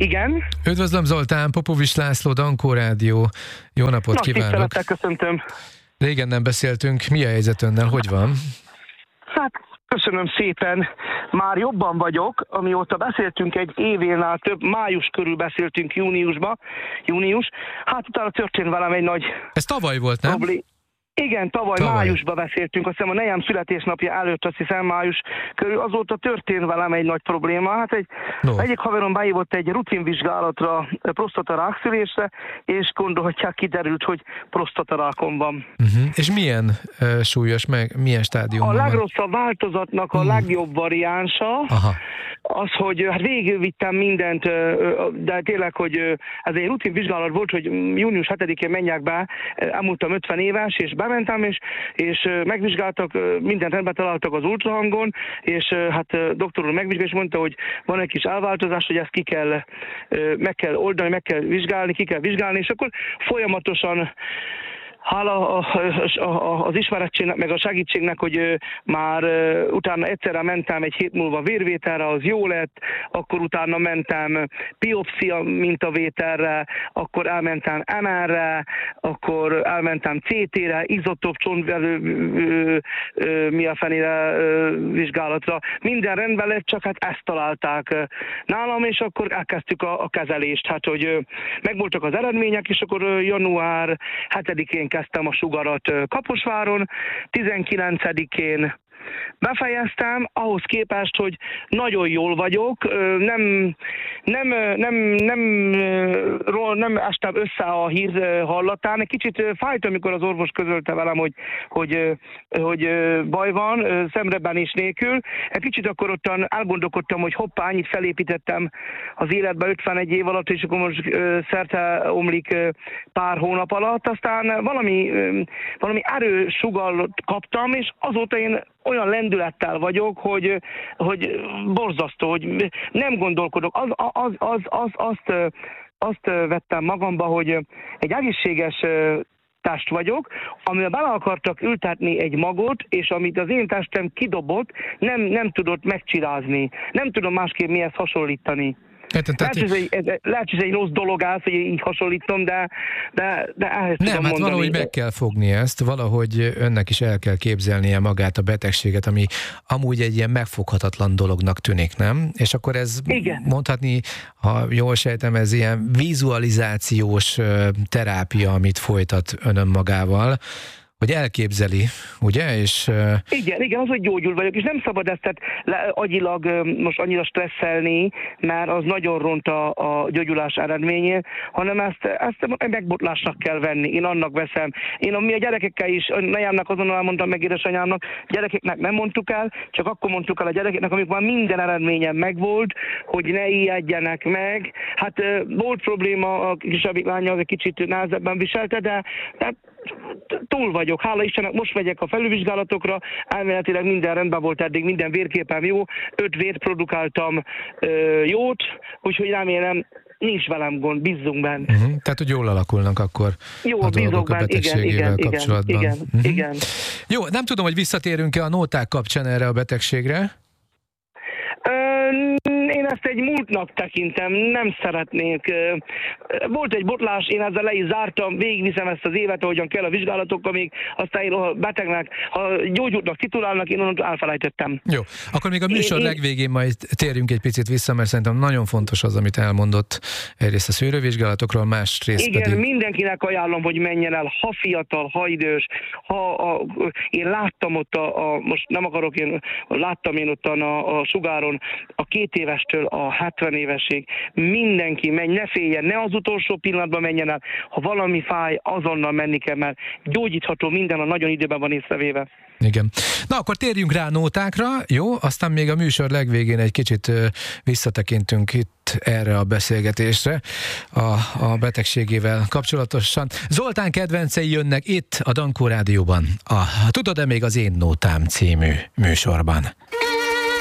Igen. Üdvözlöm Zoltán, Popovics László, Dankó Rádió. Jó napot kívánok! Tisztelettel köszöntöm. Régen nem beszéltünk, mi a helyzet önnel, hogy van? Hát köszönöm szépen, már jobban vagyok, amióta beszéltünk egy événál több, május körül beszéltünk június, hát utána történt velem egy nagy... Ez tavaly volt, nem? Igen, tavaly májusban beszéltünk, azt hiszem a nejem születésnapja előtt, azt hiszem május körül, azóta történt velem egy nagy probléma. Hát egyik haverom beívott egy rutinvizsgálatra, prostatarákszülésre, és gondolhatják, kiderült, hogy prostatarákom van. És milyen súlyos, meg milyen stádiumban? A legrosszabb változatnak a legjobb variánsa, az, hogy hát végigvittem mindent, de tényleg, hogy ez egy rutinvizsgálat volt, hogy június 7-én menjek be, elmúltam 50 éves, és bementem, és megvizsgáltak, mindent rendben találtak az ultrahangon, és hát doktor úr megvizsgált, és mondta, hogy van egy kis elváltozás, hogy ezt meg kell oldani, meg kell vizsgálni, ki kell vizsgálni, és akkor folyamatosan hála az ismeretségnek, meg a segítségnek, hogy már utána egyszerre mentem egy hét múlva vérvételre, az jó lett, akkor utána mentem biopszia mintavételre, akkor elmentem MR-re, akkor elmentem CT-re, izotóp csontvelő mi a fenére vizsgálatra. Minden rendben lett, csak hát ezt találták nálam, és akkor elkezdtük a kezelést. Hát, hogy megvoltak az eredmények, és akkor január 7-én kezdtem a sugarat Kaposváron, 19-én befejeztem, ahhoz képest, hogy nagyon jól vagyok, nem estem össze a hír hallatán. Egy kicsit fájt, amikor az orvos közölte velem, hogy baj van, szemrebenés nélkül. Egy kicsit akkor ottan elgondolkodtam, hogy hoppá, annyit felépítettem az életbe 51 év alatt, és akkor most szerte omlik pár hónap alatt. Aztán valami erősugallat kaptam, és azóta én olyan lendülettel vagyok, hogy borzasztó, hogy nem gondolkodok. Azt vettem magamba, hogy egy egészséges test vagyok, amivel bele akartak ültetni egy magot, és amit az én testem kidobott, nem tudott megcsirázni. Nem tudom másképp mihez hasonlítani. Lehet, hogy ez egy rossz dolog az, hogy így hasonlítom, de ehhez tudom mondani. Valahogy meg kell fogni ezt, valahogy önnek is el kell képzelnie magát a betegséget, ami amúgy egy ilyen megfoghatatlan dolognak tűnik, nem? És akkor ez mondhatni, ha jól sejtem, ez ilyen vizualizációs terápia, amit folytat önön magával, hogy elképzeli, ugye? És Igen, az, hogy gyógyul vagyok, és nem szabad ezt agyilag most annyira stresszelni, mert az nagyon ront a gyógyulás eredményén, hanem ezt megbotlásnak kell venni. Én annak veszem. Mi a gyerekekkel is, anyámnak azonnal elmondtam meg édesanyámnak, gyerekeknek nem mondtuk el, csak akkor mondtuk el a gyerekeknek, amikor már minden eredményem megvolt, hogy ne ijedjenek meg. Hát volt probléma, a kisebbik lánya az egy kicsit nehezebben viselte, de túl vagyok. Hála Istennek, most megyek a felülvizsgálatokra, elméletileg minden rendben volt eddig, minden vérképem jó, 5 vért produkáltam jót, úgyhogy remélem, nincs velem gond, bízzunk benne. Tehát, hogy jól alakulnak akkor a dolgok a betegségével kapcsolatban. Igen. Jó, nem tudom, hogy visszatérünk-e a nóták kapcsán erre a betegségre? Én ezt egy múltnak tekintem, nem szeretnék. Volt egy botlás, én ezzel le is zártam, végigviszem ezt az évet, ahogyan kell a vizsgálatokkal, még aztán én a betegnek, ha gyógyultnak titulálnak, én onnan elfelejtettem. Jó, akkor még a műsor legvégén majd térjünk egy picit vissza, mert szerintem nagyon fontos az, amit elmondott egyrészt a szűrővizsgálatokról, másrészt pedig... Igen, mindenkinek ajánlom, hogy menjen el, ha fiatal, ha idős, én láttam ott, most nem akarok, láttam én ott a sugáron, a 2 évestől a 70 évesig, mindenki menj, ne féljen, ne az utolsó pillanatban menjen el, ha valami fáj, azonnal menni kell, mert gyógyítható minden, a nagyon időben van észrevéve. Igen. Na, akkor térjünk rá nótákra, jó? Aztán még a műsor legvégén egy kicsit visszatekintünk itt erre a beszélgetésre a betegségével kapcsolatosan. Zoltán kedvencei jönnek itt a Dankó Rádióban, a Tudod-e még az én nótám című műsorban.